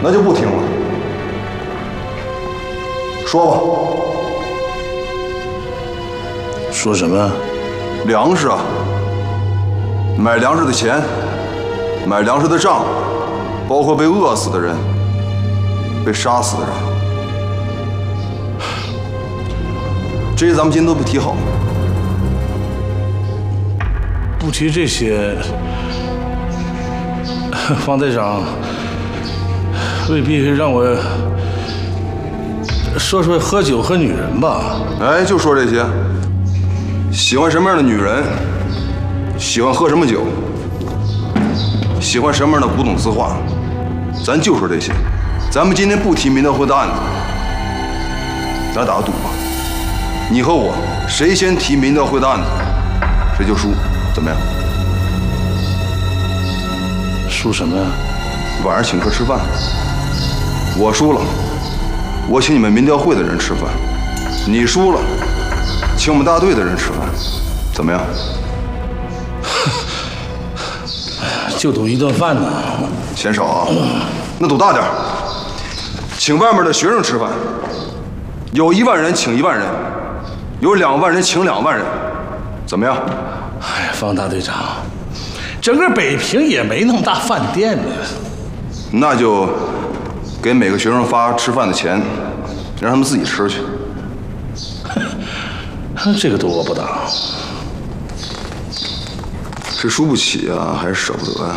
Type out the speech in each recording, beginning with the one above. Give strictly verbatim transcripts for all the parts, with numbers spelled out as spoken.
那就不听了。说吧。 说什么？ 粮食啊，买粮食的钱，买粮食的账，包括被饿死的人，被杀死的人，这些咱们今天都不提好。 不提这些，方队长未必让我说说喝酒和女人吧？ 哎，就说这些。喜欢什么样的女人？喜欢喝什么酒？喜欢什么样的古董字画？咱就说这些。咱们今天不提民调会的案子，咱打个赌吧。你和我谁先提民调会的案子，谁就输，怎么样？ 输什么呀？ 晚上请客吃饭。我输了，我请你们民调会的人吃饭；你输了，请我们大队的人吃饭，怎么样？ 就赌一顿饭呢。 嫌少啊？那赌大点，请外面的学生吃饭，有一万人请一万人，有两万人请两万人，怎么样？ 哎呀，方大队长，整个北平也没那么大饭店呢。 那就给每个学生发吃饭的钱，让他们自己吃去。 这个赌我不打。 是输不起啊，还是舍不得呀？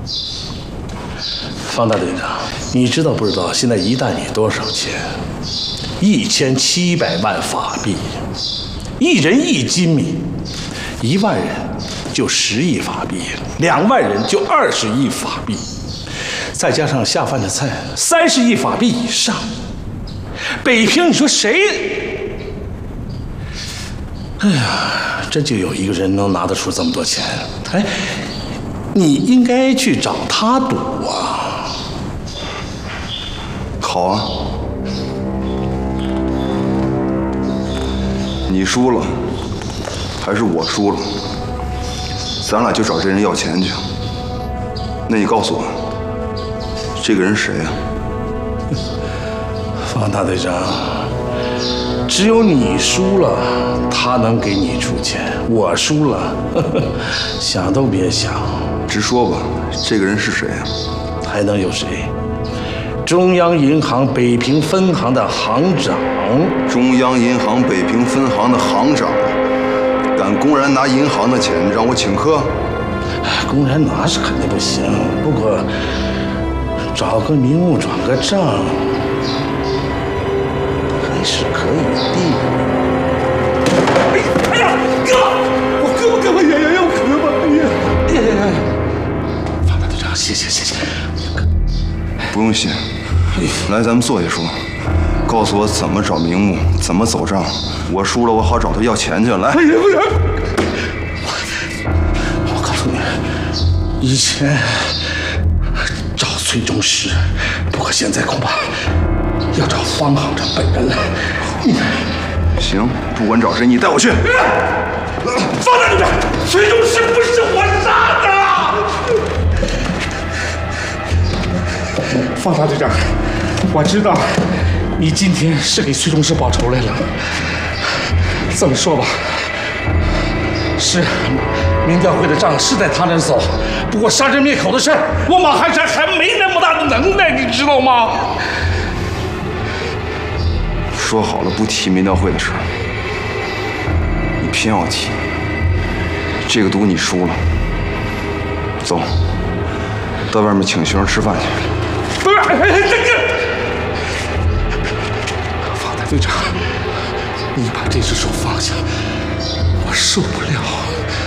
方大队长，你知道不知道现在一担米多少钱？一千七百万法币，一人一斤米，一万人就十亿法币，两万人就二十亿法币，再加上下饭的菜，三十亿法币以上。北平，你说谁？哎呀，真就有一个人能拿得出这么多钱？哎，你应该去找他赌啊！ 好啊，你输了，还是我输了？咱俩就找这人要钱去。那你告诉我，这个人谁呀？ 方大队长，只有你输了，他能给你出钱；我输了，呵呵，想都别想。 直说吧，这个人是谁呀？ 还能有谁？中央银行北平分行的行长。 中央银行北平分行的行长，敢公然拿银行的钱让我请客？ 公然拿是肯定不行，不过找个名目转个账还是可以的。哎哎呀，哥，我胳膊胳膊痒痒要咳吧？哎呀，哎呀呀呀！方大队长，谢谢谢谢。 不用谢，来，咱们坐下说。告诉我怎么找名目，怎么走账。我输了，我好找他要钱去。来， 哎呀，不是，我告诉你，以前找崔中石，不过现在恐怕要找方行长本人了。你行，不管找谁，你带我去。 方大队长，崔中石不是我杀的。方大队长，我知道你今天是给崔中石报仇来了。这么说吧，是民调会的账是在他那走，不过杀人灭口的事儿，我马汉山还没那么大的能耐，你知道吗？ 说好了不提民调会的事，你偏要提。这个赌你输了。走，到外面请学生吃饭去。 不是，这个方大队长，你把这只手放下，我受不了。